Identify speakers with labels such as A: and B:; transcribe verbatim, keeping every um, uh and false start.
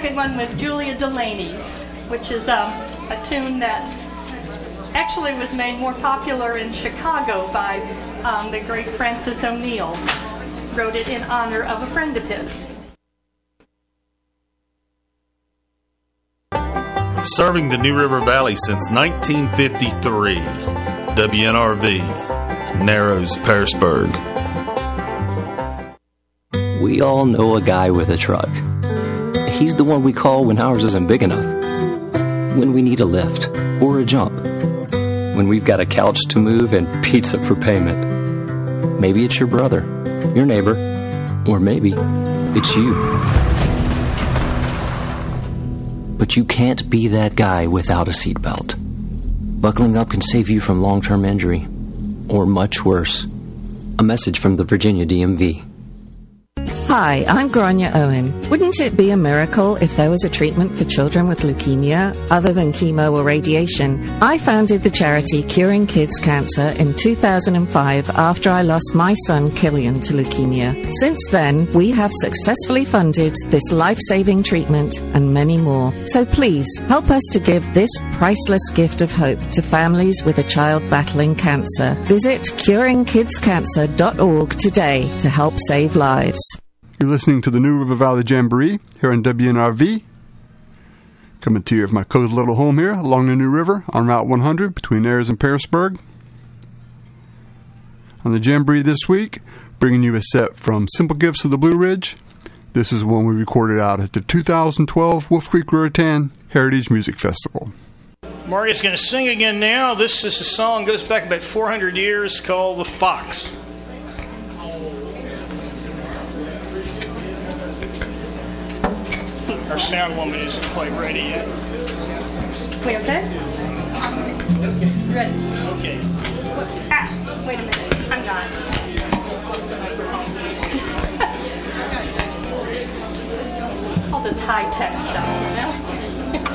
A: second one was Julia Delaney's, which is um, a tune that actually was made more popular in Chicago by um, the great Francis O'Neill. Wrote it in honor of a friend of his.
B: Serving the New River Valley since nineteen fifty-three. W N R V, Narrows, Pearisburg.
C: We all know a guy with a truck. He's the one we call when ours isn't big enough. When we need a lift or a jump. When we've got a couch to move and pizza for payment. Maybe it's your brother, your neighbor, or maybe it's you. But you can't be that guy without a seatbelt. Buckling up can save you from long-term injury, or much worse. A message from the Virginia D M V.
D: Hi, I'm Grania Owen. Wouldn't it be a miracle if there was a treatment for children with leukemia other than chemo or radiation? I founded the charity Curing Kids Cancer in two thousand five after I lost my son Killian to leukemia. Since then, we have successfully funded this life-saving treatment and many more. So please, help us to give this priceless gift of hope to families with a child battling cancer. Visit curing kids cancer dot org today to help save lives.
E: You're listening to the New River Valley Jamboree here on W N R V. Coming to you from my cozy little home here along the New River on Route one hundred between Ayers and Pearisburg. On the Jamboree this week, bringing you a set from Simple Gifts of the Blue Ridge. This is one we recorded out at the two thousand twelve Wolf Creek Raritan Heritage Music Festival.
F: Margaret's going to sing again now. This is a song goes back about four hundred years called The Fox. Our sound woman isn't quite ready yet.
A: Wait, okay? Ready?
F: Okay.
A: Ah, wait a minute. I'm not. All this high-tech stuff, you know?